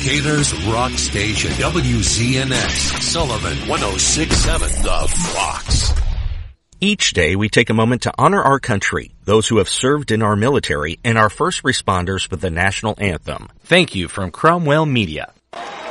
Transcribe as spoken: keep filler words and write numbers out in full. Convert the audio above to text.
Decatur's rock station, W Z N X, Sullivan one oh six point seven, The Fox. Each day we take a moment to honor our country, those who have served in our military, and our first responders with the national anthem. Thank you from Cromwell Media.